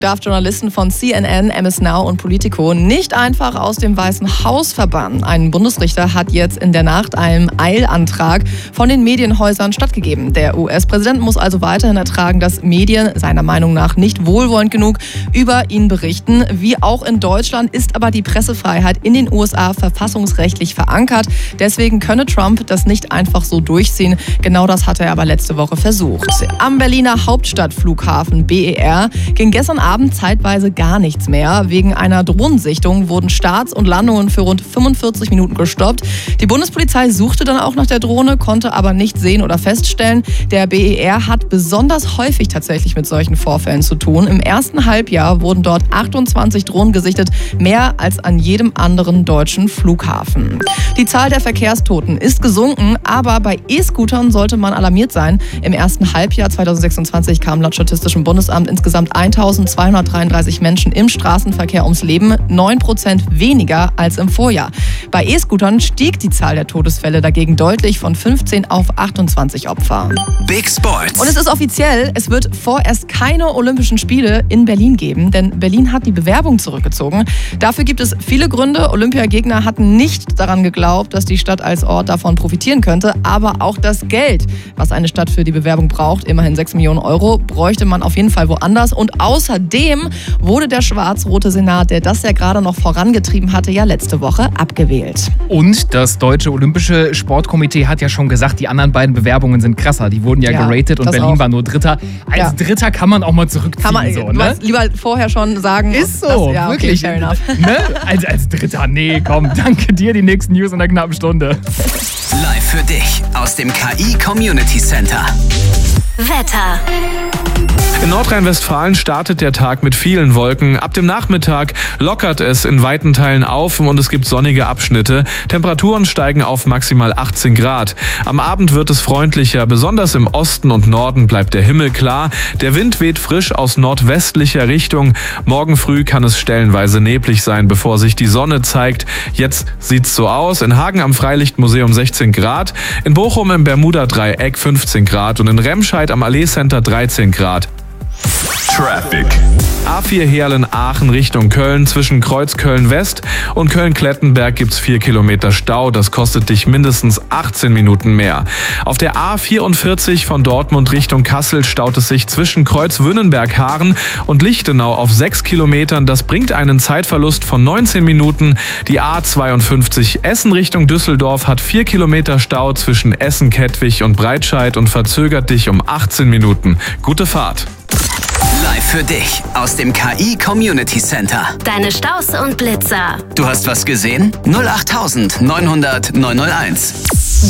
darf Journalisten von CNN, MS Now und Politico nicht einfach aus dem Weißen Haus verbannen. Ein Bundesrichter hat jetzt in der Nacht einem Eilantrag von den Medienhäusern stattgegeben. Der US-Präsident muss also weiterhin ertragen, dass Medien seiner Meinung nach nicht wohlwollend genug über ihn berichten. Wie auch in Deutschland ist aber die Pressefreiheit in den USA verfassungsrechtlich verankert. Deswegen könne Trump das nicht einfach so durchziehen. Genau das hat er aber letzte Woche versucht. Am Berliner Hauptstadtflughafen BER ging gestern Abend zeitweise gar nichts mehr. Wegen einer Drohnensichtung wurden Starts und Landungen für rund 45 Minuten gestoppt. Die Bundespolizei suchte dann auch nach der Drohne, konnte aber nicht sehen oder feststellen. Der BER hat besonders häufig tatsächlich mit solchen Vorfällen zu tun. Im ersten Halbjahr wurden dort 28 Drohnen gesichtet, mehr als an jedem anderen deutschen Flughafen. Die Zahl der Verkehrstoten ist gesunken, aber bei E-Scootern sollte man alarmiert sein. Im ersten Halbjahr 2026 kamen laut Statistischem Bundesamt insgesamt 1.233 Menschen im Straßenverkehr ums Leben, 9% weniger als im Vorjahr. Bei E-Scootern stieg die Zahl der Todesfälle dagegen deutlich von 15 auf 28 Opfer. Big Sports. Und es ist offiziell, es wird vorerst keine Olympischen Spiele in Berlin geben, denn Berlin hat die Bewerbung zurückgezogen. Dafür gibt es viele Gründe. Olympiagegner hatten nicht daran geglaubt, dass die Stadt als Ort davon profitieren könnte, aber auch das Geld, was eine Stadt für die Bewerbung braucht, immerhin 6 Millionen Euro, bräuchte man auf jeden Fall woanders. Und außerdem wurde der schwarz-rote Senat, der das ja gerade noch vorangetrieben hatte, ja letzte Woche abgewählt. Und das Deutsche Olympische Sportkomitee hat ja schon gesagt, die anderen beiden Bewerbungen sind krasser. Die wurden ja geratet und Berlin war nur Dritter. Als Dritter kann man auch mal zurückziehen. Kann man, so, du ne? lieber vorher schon sagen. Ist so, das, wirklich. Okay, fair enough. Ne? Als Dritter, nee, komm, danke dir. Die nächsten News in einer knappen Stunde. Live für dich aus dem KI Community Center. Wetter. In Nordrhein-Westfalen startet der Tag mit vielen Wolken. Ab dem Nachmittag lockert es in weiten Teilen auf und es gibt sonnige Abschnitte. Temperaturen steigen auf maximal 18 Grad. Am Abend wird es freundlicher. Besonders im Osten und Norden bleibt der Himmel klar. Der Wind weht frisch aus nordwestlicher Richtung. Morgen früh kann es stellenweise neblig sein, bevor sich die Sonne zeigt. Jetzt sieht's so aus. In Hagen am Freilichtmuseum 16 Grad. In Bochum im Bermuda-Dreieck 15 Grad und in Remscheid am Allee Center 13 Grad. Traffic. A4 Heerlen-Aachen Richtung Köln. Zwischen Kreuz Köln-West und Köln-Klettenberg gibt's 4 Kilometer Stau. Das kostet dich mindestens 18 Minuten mehr. Auf der A44 von Dortmund Richtung Kassel staut es sich zwischen Kreuz Wünnenberg-Haaren und Lichtenau auf 6 Kilometern. Das bringt einen Zeitverlust von 19 Minuten. Die A52 Essen Richtung Düsseldorf hat 4 Kilometer Stau zwischen Essen-Kettwig und Breitscheid und verzögert dich um 18 Minuten. Gute Fahrt. Live für dich aus dem KI Community Center. Deine Staus und Blitzer. Du hast was gesehen? 08900 901.